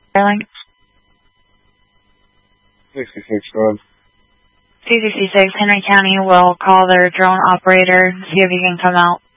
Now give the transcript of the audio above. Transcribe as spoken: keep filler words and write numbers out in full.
Starlink. sixty-six, go ahead. two sixty-six, Henry County will call their drone operator, see if he can come out.